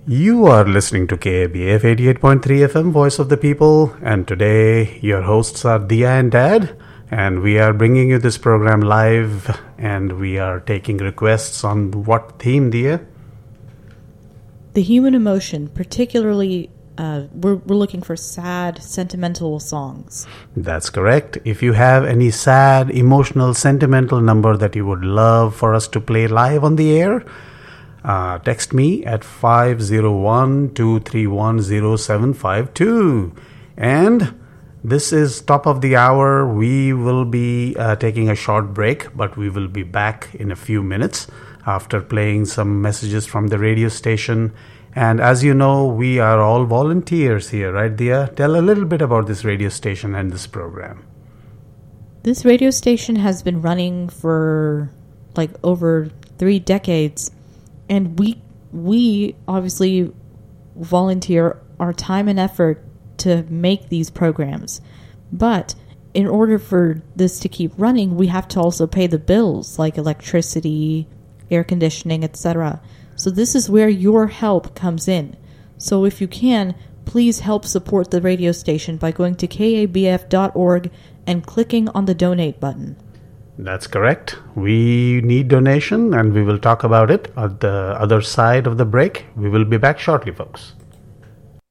You are listening to KABF 88.3 FM, Voice of the People, and today your hosts are Dia and Dad, and we are bringing you this program live, and we are taking requests on what theme, Dia? The human emotion, particularly, we're looking for sad, sentimental songs. That's correct. If you have any sad, emotional, sentimental number that you would love for us to play live on the air, text me at 501-231-0752. And this is top of the hour. We will be taking a short break, but we will be back in a few minutes after playing some messages from the radio station. And as you know, we are all volunteers here, right, Dia? Tell a little bit about this radio station and this program. This radio station has been running for like over 3 decades. And we obviously volunteer our time and effort to make these programs. But in order for this to keep running, we have to also pay the bills like electricity, air conditioning, etc. So this is where your help comes in. So if you can, please help support the radio station by going to kabf.org and clicking on the donate button. That's correct. We need donation, and we will talk about it at the other side of the break. We will be back shortly, folks.